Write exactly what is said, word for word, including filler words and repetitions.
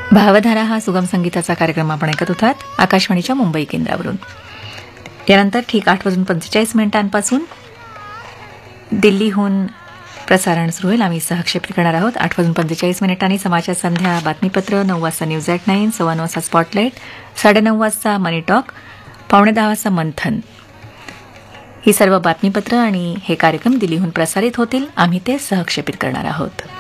भावधारा हा सुगम संगीताचा कार्यक्रम आपण ऐकत होतात आकाशवाणीच्या मुंबई केंद्रावरून. यानंतर ठीक आठ वाजून पंचेचाळीस मिनिटांपासून दिल्लीहून प्रसारण सुरू होईल. आम्ही सहक्षेप करणार आहोत. आठ वाजून पंचेचाळीस मिनिटांनी समाचार संध्या बातमीपत्र, नऊ वाजता न्यूज ॲट नाईन, सव्वा नऊ वाजता स्पॉटलाईट, साडेनऊ वाजता मनी टॉक, पावणे दहा वाजता मंथन. ही सर्व बातमीपत्र आणि हे कार्यक्रम दिल्लीहून प्रसारित होतील. आम्ही ते सहक्षेपित करणार आहोत.